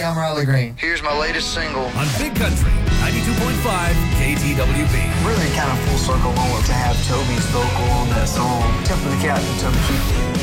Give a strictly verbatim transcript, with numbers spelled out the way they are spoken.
I'm Riley Green. Here's my latest single on Big Country ninety-two point five K T W B. Really kind of full circle moment to have Toby's vocal on that song. Tip of the cap to Toby Keith.